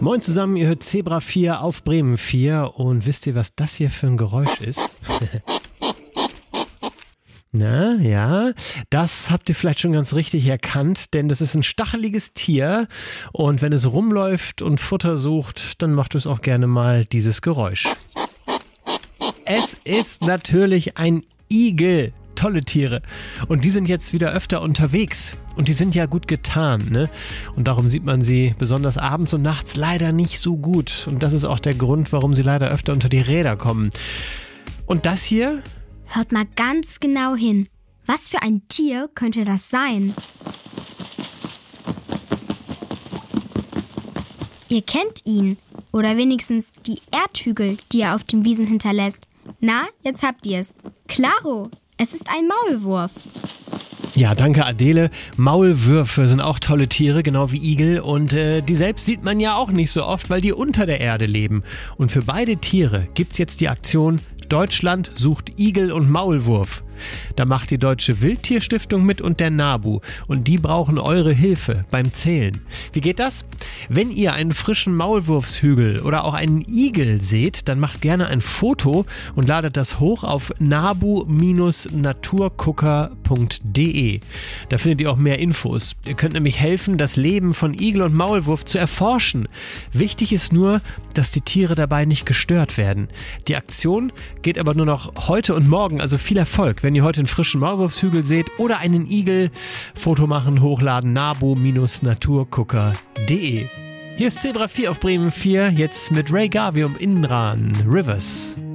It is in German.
Moin zusammen, ihr hört Zebra 4 auf Bremen 4 und wisst ihr, was das hier für ein Geräusch ist? Na, ja, das habt ihr vielleicht schon ganz richtig erkannt, denn das ist ein stacheliges Tier und wenn es rumläuft und Futter sucht, dann macht es auch gerne mal dieses Geräusch. Es ist natürlich ein Igel. Tolle Tiere. Und die sind jetzt wieder öfter unterwegs. Und die sind ja gut getarnt, ne? Und darum sieht man sie besonders abends und nachts leider nicht so gut. Und das ist auch der Grund, warum sie leider öfter unter die Räder kommen. Und das hier? Hört mal ganz genau hin. Was für ein Tier könnte das sein? Ihr kennt ihn. Oder wenigstens die Erdhügel, die er auf den Wiesen hinterlässt. Na, jetzt habt ihr es. Klaro! Es ist ein Maulwurf. Ja, danke Adele. Maulwürfe sind auch tolle Tiere, genau wie Igel. Und die selbst sieht man ja auch nicht so oft, weil die unter der Erde leben. Und für beide Tiere gibt's jetzt die Aktion Deutschland sucht Igel und Maulwurf. Da macht die Deutsche Wildtierstiftung mit und der NABU. Und die brauchen eure Hilfe beim Zählen. Wie geht das? Wenn ihr einen frischen Maulwurfshügel oder auch einen Igel seht, dann macht gerne ein Foto und ladet das hoch auf nabu-naturgucker.de. Da findet ihr auch mehr Infos. Ihr könnt nämlich helfen, das Leben von Igel und Maulwurf zu erforschen. Wichtig ist nur, dass die Tiere dabei nicht gestört werden. Die Aktion geht aber nur noch heute und morgen, also viel Erfolg. Wenn ihr heute einen frischen Maulwurfshügel seht oder einen Igel, Foto machen, hochladen, nabu-naturgucker.de. Hier ist Zebra 4 auf Bremen 4, jetzt mit Ray Garvey und Inran Rivers.